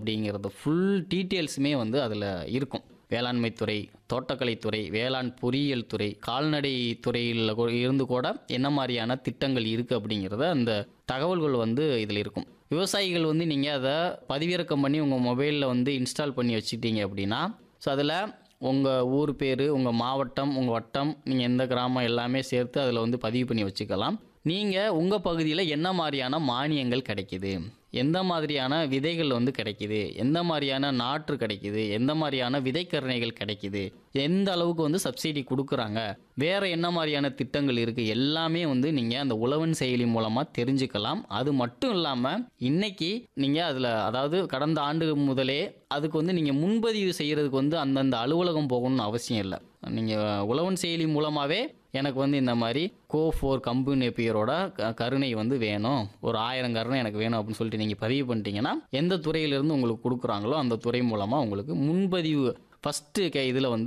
அப்படிங்கிறது ஃபுல் டீட்டெயில்ஸுமே வந்து அதில் இருக்கும். வேளாண்மை துறை, தோட்டக்கலைத்துறை, வேளாண் பொறியியல் துறை, கால்நடை துறையில் இருந்து கூட என்ன மாதிரியான திட்டங்கள் இருக்குது அப்படிங்கிறத அந்த தகவல்கள் வந்து இதில் இருக்கும். விவசாயிகள் வந்து நீங்கள் அதை பதிவிறக்கம் பண்ணி உங்கள் மொபைலில் வந்து இன்ஸ்டால் பண்ணி வச்சுக்கிட்டீங்க அப்படின்னா, ஸோ அதில் உங்கள் ஊர் பேர், உங்கள் மாவட்டம், உங்கள் வட்டம், நீங்கள் எந்த கிராமம் எல்லாமே சேர்த்து அதில் வந்து பதிவு பண்ணி வச்சுக்கலாம். நீங்கள் உங்கள் பகுதியில் என்ன மாதிரியான மானியங்கள் கிடைக்கிது, எந்த மாதிரியான விதைகள் வந்து கிடைக்கிது, எந்த மாதிரியான நாற்று கிடைக்கிது, எந்த மாதிரியான விதைக்கரணைகள் கிடைக்கிது, எந்த அளவுக்கு வந்து சப்சிடி கொடுக்குறாங்க, வேறு என்ன மாதிரியான திட்டங்கள் இருக்குது, எல்லாமே வந்து நீங்கள் அந்த உழவன் செயலி மூலமாக தெரிஞ்சுக்கலாம். அது மட்டும் இல்லாமல் இன்றைக்கி நீங்கள் அதில் அதாவது கடந்த ஆண்டு முதலே அதுக்கு வந்து நீங்கள் முன்பதிவு செய்கிறதுக்கு வந்து அந்தந்த அலுவலகம் போகணும்னு அவசியம் இல்லை. நீங்கள் உழவன் செயலி மூலமாகவே எனக்கு வந்து இந்த மாதிரி கோ4 கம்பு நேப்பியரோட கருணை வந்து வேணும், ஒரு 1000 கருணை எனக்கு வேணும் அப்படின்னு சொல்லிட்டு நீங்கள் பதிவு பண்ணிட்டீங்கன்னா எந்த துறையிலேருந்து உங்களுக்கு கொடுக்குறாங்களோ அந்த துறை மூலமாக உங்களுக்கு முன்பதிவு ஃபஸ்ட்டு இதில் வந்து